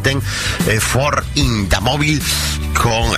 Ten for Indamóvil con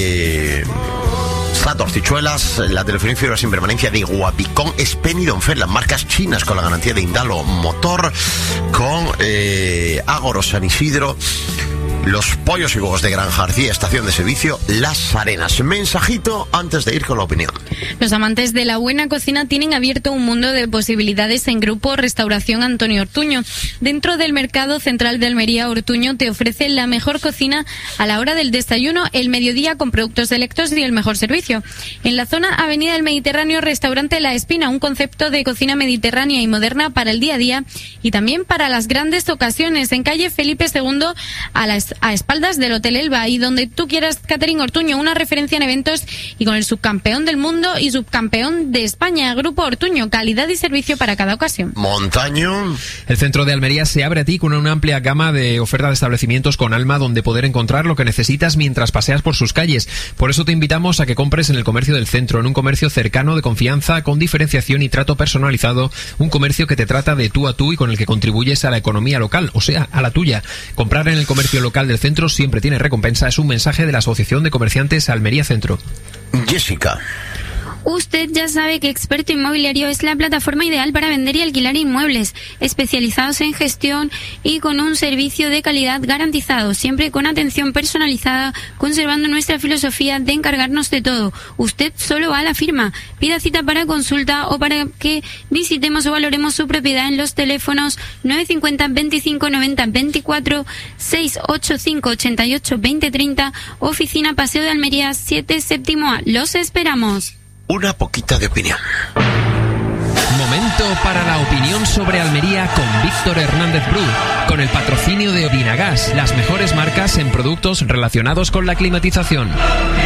Torcichuelas, la telefonía y fibra sin permanencia de Guapicón, Spen y Donfer, las marcas chinas con la garantía de Indalo Motor, con Ágoro San Isidro, los pollos y huevos de Granja García, estación de servicio Las Arenas. Mensajito antes de ir con la opinión. Los amantes de la buena cocina tienen abierto un mundo de posibilidades en Grupo Restauración Antonio Ortuño. Dentro del Mercado Central de Almería, Ortuño te ofrece la mejor cocina a la hora del desayuno, el mediodía con productos selectos y el mejor servicio. En la zona Avenida del Mediterráneo, restaurante La Espina, un concepto de cocina mediterránea y moderna para el día a día y también para las grandes ocasiones. En calle Felipe II, a espaldas del Hotel Elba, y donde tú quieras, Catering Ortuño, una referencia en eventos y con el subcampeón del mundo y subcampeón de España. Grupo Ortuño, calidad y servicio para cada ocasión. Montaño. El centro de Almería se abre a ti con una amplia gama de oferta de establecimientos con alma donde poder encontrar lo que necesitas mientras paseas por sus calles. Por eso te invitamos a que compres en el comercio del centro, en un comercio cercano, de confianza, con diferenciación y trato personalizado, un comercio que te trata de tú a tú y con el que contribuyes a la economía local, o sea, a la tuya. Comprar en el comercio local del centro siempre tiene recompensa, es un mensaje de la Asociación de Comerciantes Almería Centro. Jessica. Usted ya sabe que Experto Inmobiliario es la plataforma ideal para vender y alquilar inmuebles, especializados en gestión y con un servicio de calidad garantizado, siempre con atención personalizada, conservando nuestra filosofía de encargarnos de todo. Usted solo va a la firma. Pida cita para consulta o para que visitemos o valoremos su propiedad en los teléfonos 950 25 90 24, 685 88 20 30, oficina Paseo de Almería 7 séptimo A. Los esperamos. Una poquita de opinión. Momento para la opinión sobre Almería con Víctor Hernández Bru, con el patrocinio de Odinagas, las mejores marcas en productos relacionados con la climatización.